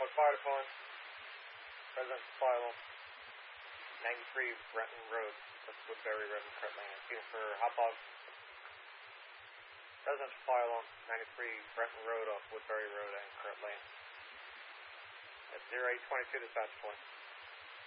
Fire Department. Residential fire alarm. 93 Brenton Road. That's Woodbury Road and Kirtland. Looking for hot dog. Residential fire alarm. 93 Brenton Road off Woodbury Road and Kirtland. At 0822 dispatch point.